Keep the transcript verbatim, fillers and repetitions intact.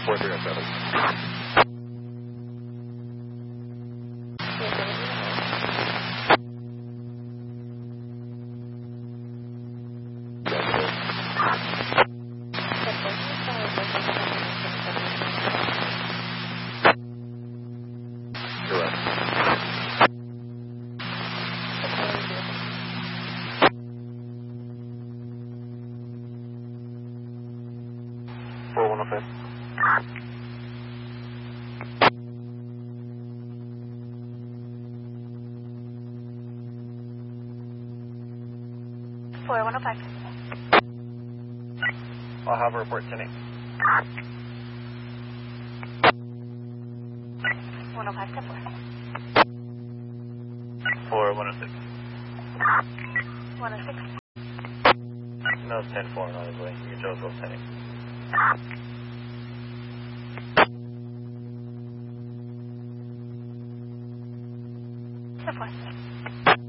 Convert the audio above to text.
four three oh seven. Correct. four one oh five. four one oh five. I'll have a report ten eight. one oh five ten four. four one oh six. one oh six. No, it's ten four, honestly. You chose those ten eight. ten four.